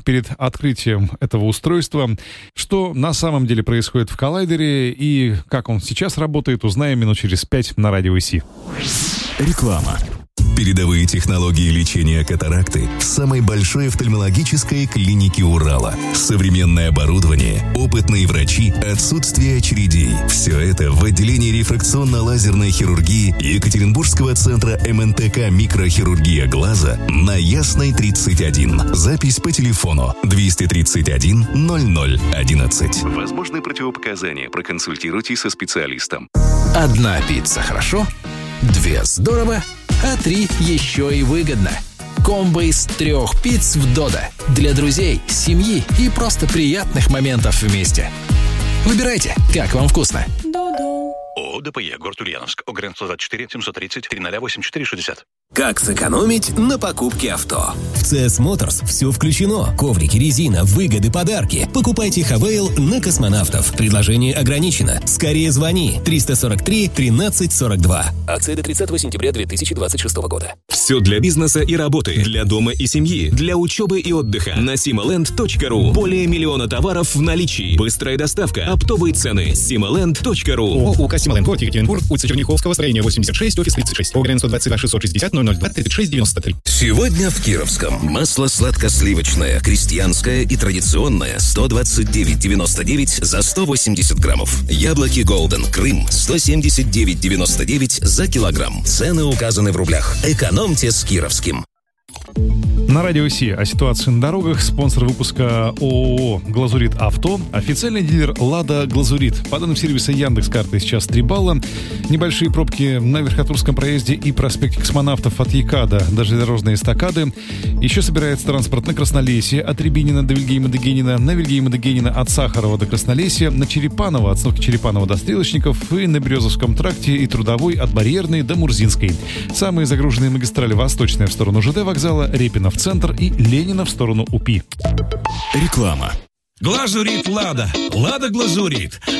перед открытием этого устройства. Что на самом деле происходит в коллайдере и как он сейчас работает, узнаем минут через 5 на радио ИСИ. Реклама. Передовые технологии лечения катаракты в самой большой офтальмологической клинике Урала. Современное оборудование, опытные врачи, отсутствие очередей. Все это в отделении рефракционно-лазерной хирургии Екатеринбургского центра МНТК «Микрохирургия глаза» на Ясной 31. Запись по телефону 231 0011. Возможны противопоказания. Проконсультируйтесь со специалистом. Одна пицца хорошо, 2 здорово, а 3 еще и выгодно. Комбо из 3 пиц в Додо. Для друзей, семьи и просто приятных моментов вместе. Выбирайте, как вам вкусно. Додо. ООО ДПЕ, город Ульяновск, ОГРН 124 730 308 60. Как сэкономить на покупке авто? В CS Motors все включено. Коврики, резина, выгоды, подарки. Покупайте Хавейл на космонавтов. Предложение ограничено. Скорее звони. 343 13 42. Акция до 30 сентября 2026 года. Все для бизнеса и работы, для дома и семьи, для учебы и отдыха. На simaland.ru. Более 1 миллиона товаров в наличии. Быстрая доставка, оптовые цены. simaland.ru. ООО Сималэнд, город Екатеринбург, улица Черняховского, строение 86, офис 36. ОГРН 122 660 002 36 93. Сегодня в Кировском масло сладко-сливочное, крестьянское и традиционное 129,99 за 180 граммов. Яблоки Голден Крым 179,99 за килограмм. Цены указаны в рублях. Экономьте с Кировским. На радио ИСИ о ситуации на дорогах. Спонсор выпуска ООО «Глазурит Авто». Официальный дилер «Лада Глазурит». По данным сервиса Яндекс.Карты сейчас 3 балла. Небольшие пробки на Верхотурском проезде и проспекте Космонавтов от ЯКАДа до железнодорожной эстакады. Еще собирается транспорт на Краснолесье от Рябинина до Вильгельма-Дегенина, на Вильгельма-Дегенина от Сахарова до Краснолесья, на Черепаново от остановки Черепанова до Стрелочников и на Березовском тракте и Трудовой от Барьерной до Мурзинской. Самые загруженные магистрали: Восточная в сторону ЖД вокзала, Репина в центр и Ленина в сторону УПИ. Реклама. Глазурит Лада. Лада Глазурит.